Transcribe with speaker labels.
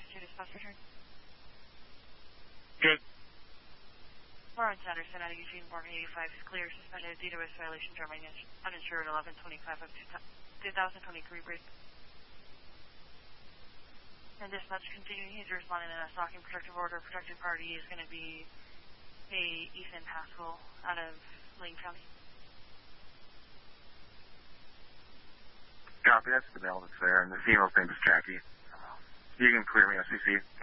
Speaker 1: to dispatch return.
Speaker 2: Good.
Speaker 1: Lawrence Anderson out of Eugene, Morgan 85 is clear. Suspended DWS violation, driving uninsured 1125 of 2023 break. And dispatch continuing, he's responding in a stalking protective order. Protected party is going to be a Ethan Pascal out of Lane County.
Speaker 2: Copy, that's the male that's there, and the female's name is Jackie. You can clear me, SCC.